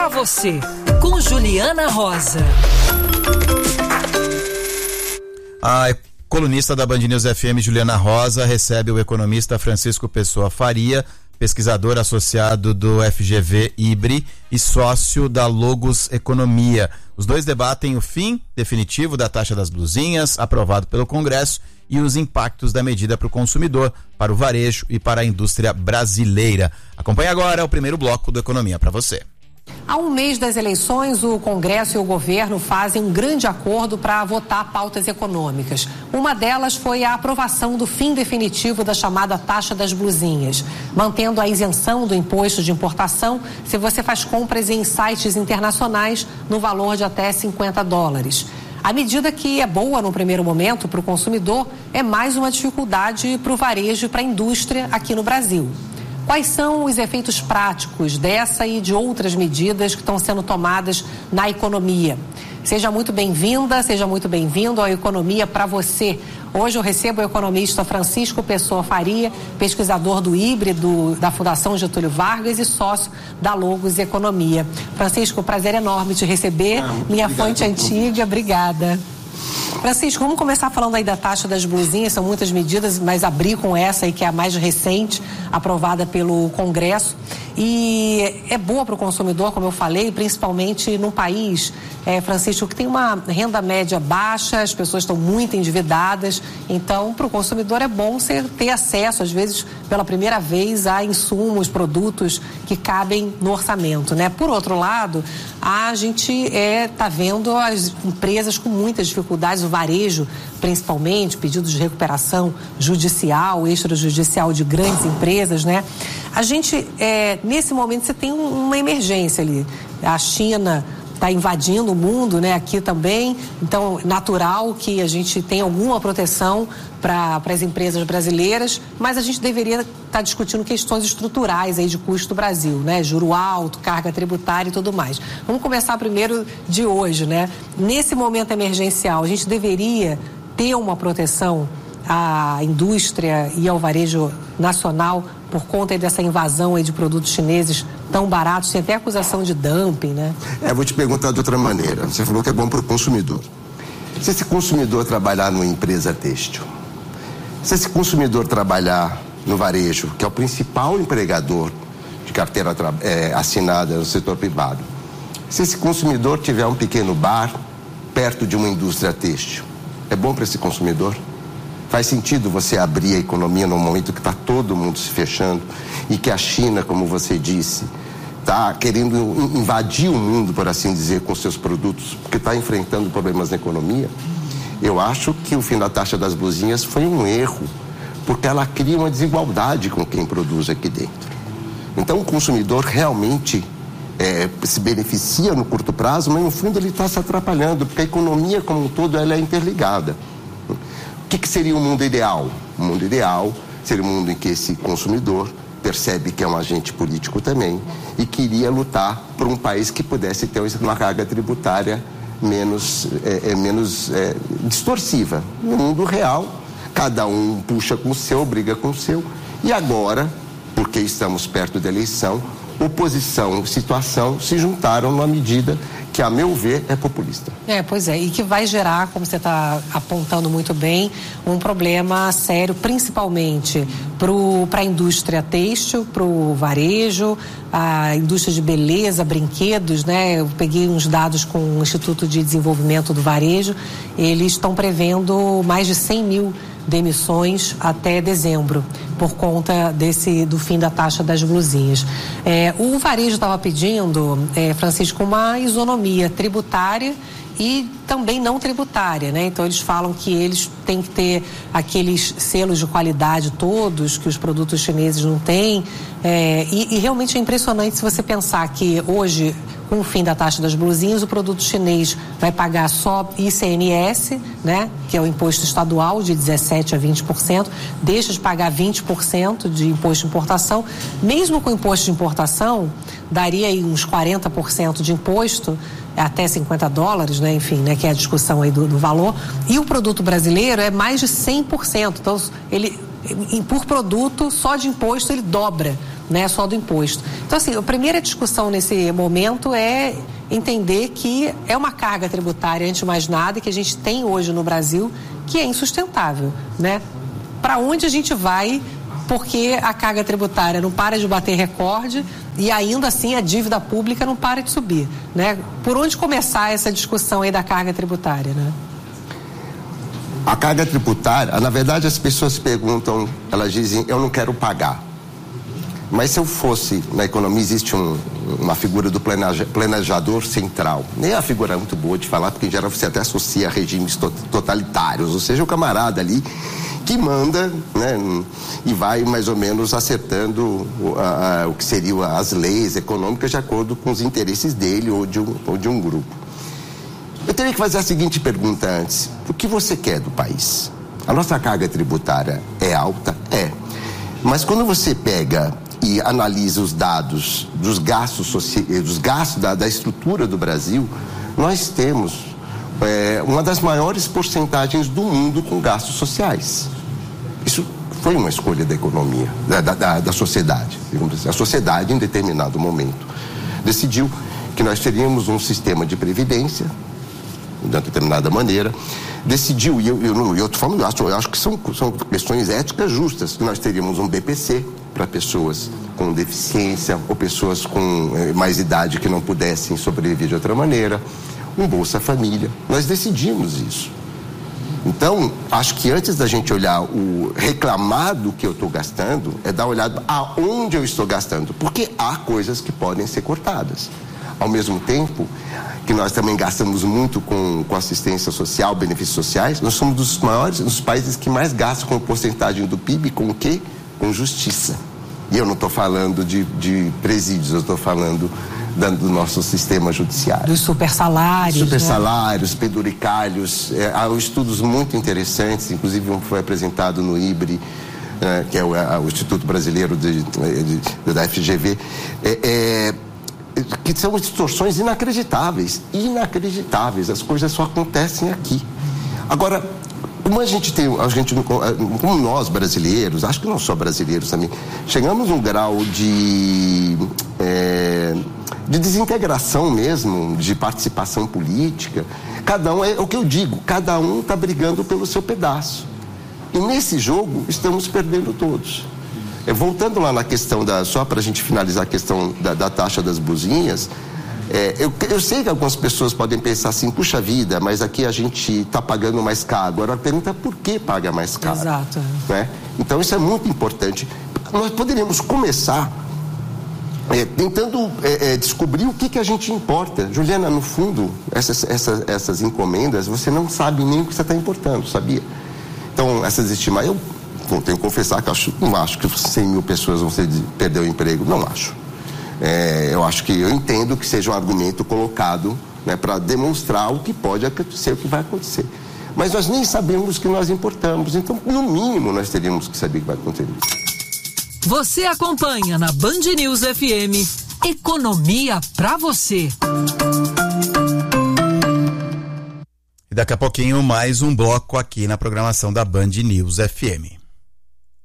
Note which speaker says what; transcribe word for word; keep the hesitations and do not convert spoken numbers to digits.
Speaker 1: A você, com Juliana Rosa.
Speaker 2: A colunista da Band News F M, Juliana Rosa, recebe o economista Francisco Pessoa Faria, pesquisador associado do F G V IBRE e sócio da Logos Economia. Os dois debatem o fim definitivo da taxa das blusinhas, aprovado pelo Congresso, e os impactos da medida para o consumidor, para o varejo e para a indústria brasileira. Acompanhe agora o primeiro bloco do Economia para você.
Speaker 3: Há um mês das eleições, o Congresso e o governo fazem um grande acordo para votar pautas econômicas. Uma delas foi a aprovação do fim definitivo da chamada taxa das blusinhas, mantendo a isenção do imposto de importação se você faz compras em sites internacionais no valor de até cinquenta dólares. A medida, que é boa no primeiro momento para o consumidor, é mais uma dificuldade para o varejo e para a indústria aqui no Brasil. Quais são os efeitos práticos dessa e de outras medidas que estão sendo tomadas na economia? Seja muito bem-vinda, seja muito bem-vindo ao Economia para você. Hoje eu recebo o economista Francisco Pessoa Faria, pesquisador do IBRE, do, da Fundação Getúlio Vargas e sócio da Logos Economia. Francisco, prazer enorme te receber, ah, minha obrigado, fonte antiga, obrigada. Francisco, vamos começar falando aí da taxa das blusinhas. São muitas medidas, mas abrir com essa aí, que é a mais recente, aprovada pelo Congresso. E é boa para o consumidor, como eu falei, principalmente num país, é, Francisco, que tem uma renda média baixa, as pessoas estão muito endividadas. Então, para o consumidor é bom você ter acesso, às vezes, pela primeira vez, a insumos, produtos que cabem no orçamento, né? Por outro lado, a gente está é, vendo as empresas com muitas dificuldades, o varejo, principalmente, pedidos de recuperação judicial, extrajudicial de grandes empresas, né? A gente, é, nesse momento, você tem um, uma emergência ali. A China está invadindo o mundo, né? Aqui também. Então, natural que a gente tenha alguma proteção para as empresas brasileiras, mas a gente deveria estar tá discutindo questões estruturais aí de custo do Brasil, né? Juro alto, carga tributária e tudo mais. Vamos começar primeiro de hoje, né? Nesse momento emergencial, a gente deveria ter uma proteção à indústria e ao varejo nacional por conta aí dessa invasão aí de produtos chineses tão baratos, tem até acusação de dumping, né?
Speaker 4: É, vou te perguntar de outra maneira. Você falou que é bom para o consumidor. Se esse consumidor trabalhar numa empresa têxtil, se esse consumidor trabalhar no varejo, que é o principal empregador de carteira é, assinada no setor privado, se esse consumidor tiver um pequeno bar perto de uma indústria têxtil, é bom para esse consumidor? Faz sentido você abrir a economia no momento que está todo mundo se fechando e que a China, como você disse, está querendo invadir o mundo, por assim dizer, com seus produtos, porque está enfrentando problemas na economia? Eu acho que o fim da taxa das blusinhas foi um erro, porque ela cria uma desigualdade com quem produz aqui dentro. Então o consumidor realmente é, se beneficia no curto prazo, mas no fundo ele está se atrapalhando, porque a economia como um todo ela é interligada. O que, que seria o mundo ideal? O mundo ideal seria um mundo em que esse consumidor percebe que é um agente político também e queria lutar por um país que pudesse ter uma carga tributária menos, é, é, menos é, distorsiva. No mundo real, cada um puxa com o seu, briga com o seu. E agora, porque estamos perto da eleição, oposição e situação se juntaram numa medida que, a meu ver, é populista.
Speaker 3: É, pois é, e que vai gerar, como você está apontando muito bem, um problema sério, principalmente para a indústria têxtil, para o varejo, a indústria de beleza, brinquedos, né? Eu peguei uns dados com o Instituto de Desenvolvimento do Varejo, eles estão prevendo mais de cem mil demissões até dezembro, por conta desse, do fim da taxa das blusinhas. É, o varejo estava pedindo, é, Francisco, uma isonomia tributária e também não tributária, né? Então eles falam que eles têm que ter aqueles selos de qualidade todos que os produtos chineses não têm, é, e, e realmente é impressionante se você pensar que hoje, com o fim da taxa das blusinhas, o produto chinês vai pagar só I C M S, né? Que é o imposto estadual de dezessete a vinte por cento, deixa de pagar vinte por cento de imposto de importação. Mesmo com imposto de importação, daria aí uns quarenta por cento de imposto, até cinquenta dólares, né? Enfim, né? Que é a discussão aí do, do valor. E o produto brasileiro é mais de cem por cento. Então, ele e por produto, só de imposto ele dobra, né? Só do imposto. Então, assim, a primeira discussão nesse momento é entender que é uma carga tributária, antes de mais nada, que a gente tem hoje no Brasil, que é insustentável, né? Para onde a gente vai, porque a carga tributária não para de bater recorde e ainda assim a dívida pública não para de subir, né? Por onde começar essa discussão aí da carga tributária, né?
Speaker 4: A carga tributária, na verdade as pessoas perguntam, elas dizem, eu não quero pagar. Mas se eu fosse, na economia existe um, uma figura do planejador central. Nem a figura é muito boa de falar, porque em geral você até associa a regimes totalitários, ou seja, o camarada ali que manda, né, e vai mais ou menos acertando o, a, o que seriam as leis econômicas de acordo com os interesses dele ou de um, ou de um grupo. Eu teria que fazer a seguinte pergunta antes: o que você quer do país? A nossa carga tributária é alta? É. Mas quando você pega e analisa os dados dos gastos, soci... dos gastos da, da estrutura do Brasil, nós temos é, uma das maiores porcentagens do mundo com gastos sociais. Isso foi uma escolha da economia, da, da, da sociedade. A sociedade, em determinado momento, decidiu que nós teríamos um sistema de previdência de uma determinada maneira, decidiu, e eu, eu, eu, tô falando, eu, acho, eu acho que são, são questões éticas justas, que nós teríamos um B P C para pessoas com deficiência ou pessoas com eh, mais idade que não pudessem sobreviver de outra maneira, um Bolsa Família. Nós decidimos isso. Então, acho que antes da gente olhar o reclamar do que eu estou gastando, é dar uma olhada aonde eu estou gastando, porque há coisas que podem ser cortadas. Ao mesmo tempo que nós também gastamos muito com, com assistência social, benefícios sociais, nós somos dos maiores, dos países que mais gastam com porcentagem do P I B, com o quê? Com justiça. E eu não estou falando de, de presídios, eu estou falando da, do nosso sistema judiciário.
Speaker 3: Dos super salários.
Speaker 4: Super
Speaker 3: né?
Speaker 4: salários, penduricalhos, é, há estudos muito interessantes, inclusive um foi apresentado no I B R I, é, que é o, a, o Instituto Brasileiro de, de, da F G V, é, é, que são distorções inacreditáveis, inacreditáveis, as coisas só acontecem aqui. Agora, como a gente tem, a gente, como nós brasileiros, acho que não só brasileiros também, chegamos num grau de, é, de desintegração mesmo, de participação política, cada um, é o que eu digo, cada um está brigando pelo seu pedaço. E nesse jogo, estamos perdendo todos. É, voltando lá na questão da, só para a gente finalizar a questão da, da taxa das buzinhas, é, eu, eu sei que algumas pessoas podem pensar assim, puxa vida, mas aqui a gente está pagando mais caro. Agora a pergunta é por que paga mais caro?
Speaker 3: Exato.
Speaker 4: Né? Então isso é muito importante. Nós poderíamos começar é, tentando é, é, descobrir o que, que a gente importa. Juliana, no fundo, essas, essas, essas encomendas, você não sabe nem o que você está importando, sabia? Então, essas estimações... Bom, tenho que confessar que eu acho, não acho que cem mil pessoas vão ser, perder o emprego, não acho. É, eu acho que eu entendo que seja um argumento colocado, né, para demonstrar o que pode acontecer, o que vai acontecer. Mas nós nem sabemos o que nós importamos, então, no mínimo, nós teríamos que saber o que vai acontecer.
Speaker 1: Você acompanha na Band News F M Economia pra você.
Speaker 2: E daqui a pouquinho mais um bloco aqui na programação da Band News F M.